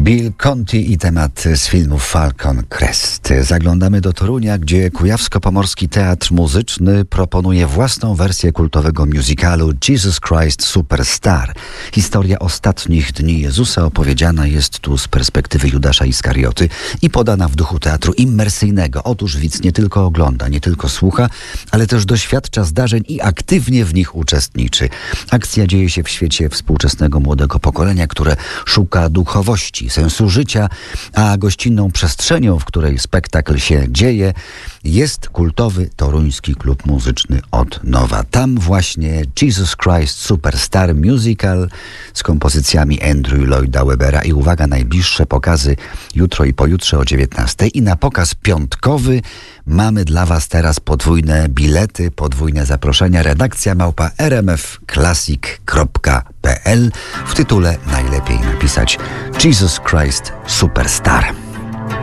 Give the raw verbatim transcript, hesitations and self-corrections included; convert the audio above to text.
Bill Conti i temat z filmu Falcon Crest. Zaglądamy do Torunia, gdzie Kujawsko-Pomorski Teatr Muzyczny proponuje własną wersję kultowego musicalu Jesus Christ Superstar. Historia ostatnich dni Jezusa opowiedziana jest tu z perspektywy Judasza Iskarioty i podana w duchu teatru immersyjnego. Otóż widz nie tylko ogląda, nie tylko słucha, ale też doświadcza zdarzeń i aktywnie w nich uczestniczy. Akcja dzieje się w świecie współczesnego młodego pokolenia, które szuka duchowości, sensu życia, a gościnną przestrzenią, w której spektakl się dzieje, jest kultowy toruński klub muzyczny Od Nowa. Tam właśnie Jesus Christ Superstar Musical z kompozycjami Andrew Lloyda Webbera i uwaga, najbliższe pokazy jutro i pojutrze o dziewiętnastej i na pokaz piątkowy mamy dla Was teraz podwójne bilety, podwójne zaproszenia. Redakcja małpa r m f classic kropka p l. W tytule najlepiej napisać Jesus Christ Superstar.